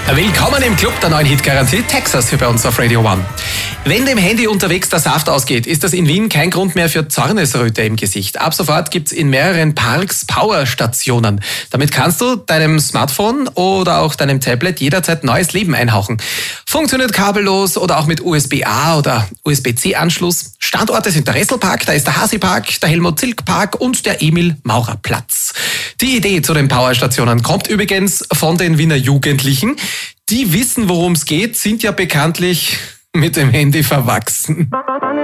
Willkommen im Club der neuen Hitgarantie Texas hier bei uns auf Radio One. Wenn dem Handy unterwegs der Saft ausgeht, ist das in Wien kein Grund mehr für Zornesröte im Gesicht. Ab sofort gibt's in mehreren Parks Powerstationen. Damit kannst du deinem Smartphone oder auch deinem Tablet jederzeit neues Leben einhauchen. Funktioniert kabellos oder auch mit USB-A oder USB-C-Anschluss. Standorte sind der Resselpark, da ist der Hasi-Park, der Helmut-Zilk-Park und der Emil-Maurer-Platz. Die Idee zu den Powerstationen kommt übrigens von den Wiener Jugendlichen. Die wissen, worum es geht, sind ja bekanntlich mit dem Handy verwachsen.